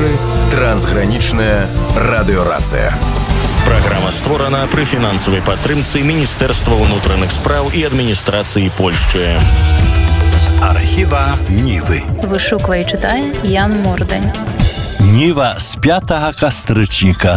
эфіры трансгранічная радыёрацыя. Праграма створана пры фінансавай падтрымцы Міністэрства ўнутраных спраў і адміністрацыі Польшчы. Архіва Нівы. Вышуквае і чытае Ян Мордань. Ніва з 5 кастрычніка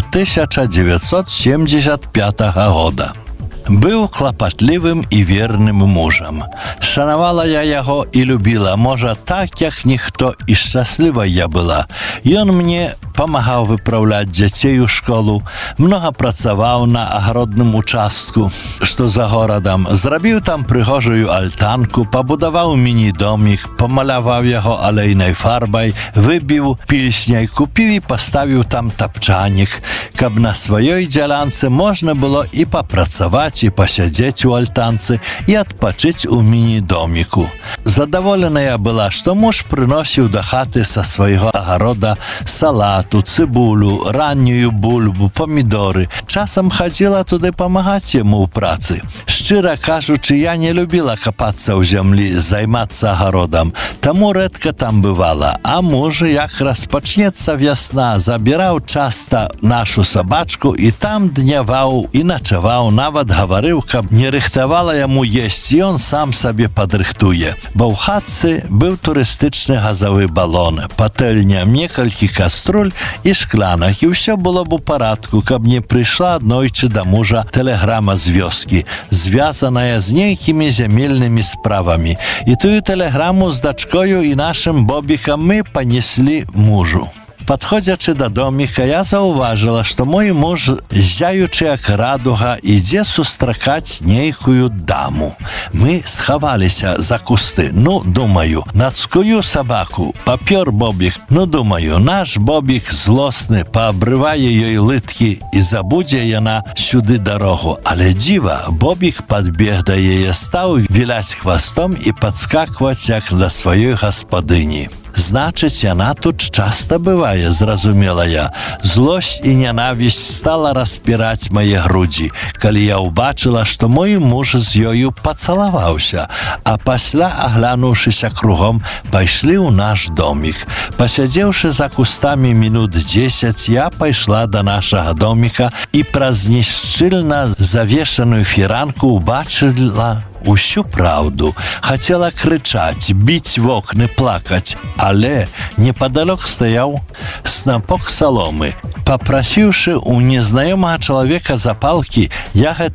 1975 года. Быў клапатлівым і верным мужам. Шанавала я яго і любіла, можа, так, як ніхто, і шчаслівай я была. Ён мне памагаў выпраўляць дзяцей у школу, многа працаваў на агародным участку, што за горадам, зрабіў там прыгожую альтанку, пабудаваў міні-домік, памаляваў яго алейнай фарбай, выбіў пільсняй, купіў і паставіў там тапчанік, каб на сваёй дзялянцы можна было і папрацаваць, і пасядзець у альтанцы, і адпачыць у міні-доміку. Задаволеная была, што муж прыносіў да хаты са свайго агарода салату, цыбулю, раннюю бульбу, памідоры. Часам хадзіла туды памагаць яму ў працы. Шчыра кажучы, я не любіла капацца ў зямлі, займацца агародам, таму рэдка там бывала. А муж, як распачнецца вясна, забіраў часта нашу сабачку і там дняваў і начаваў, нават гаварыў, каб не рыхтавала яму есці, ён сам сабе падрыхтуе. Бо ў хатцы быў турыстычны газавы балон, патэльня, некалькі каструль і шкланак, і ўсё было б у парадку, каб не прыйшла аднойчы да мужа тэлеграма з вёскі, звязаная з нейкімі зямельнымі справамі. І тую тэлеграму з дачкою і нашым Бобікам мы панеслі мужу. Падходзячы да доміка, я заўважыла, што мой муж, зяючы як радуга, ідзе сустракаць нейкую даму. Мы схаваліся за кусты. Ну, думаю, нацкую сабаку. Папёр Бобік. Ну, думаю, наш Бобік злосны, паабрывае ёй лыткі і забудзе яна сюды дарогу. Але дзіва, Бобік падбег да яе, стаў віляць хвастом і падскакваць як да сваёй гаспадыні. Значыць, яна тут часта бывае, зразумела я. Злосць і нянавісць стала распіраць мае грудзі, калі я ўбачыла, што мой муж з ёю пацалаваўся, а пасля, аглянуўшыся кругом, пайшлі ў наш домік. Пасядзеўшы за кустамі мінут 10, я пайшла да нашага доміка і праз нешчыльна завешаную фіранку ўбачыла усю праўду. Хацела крычаць, біць вокны, плакаць, але непадалёк стаяў снапок саломы. Папрасіўшы ў незнаёмага чалавека запалкі, я